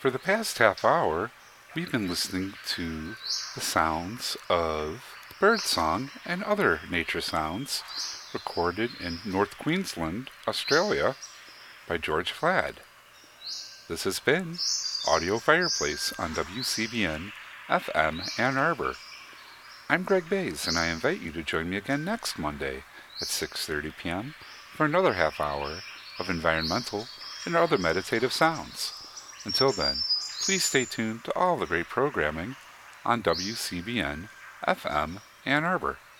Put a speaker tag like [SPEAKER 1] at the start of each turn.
[SPEAKER 1] For the past half hour, we've been listening to the sounds of birdsong and other nature sounds recorded in North Queensland, Australia by George Flad. This has been Audio Fireplace on WCBN FM Ann Arbor. I'm Greg Bays, and I invite you to join me again next Monday at 6:30 p.m. for another half hour of environmental and other meditative sounds. Until then, please stay tuned to all the great programming on WCBN FM Ann Arbor.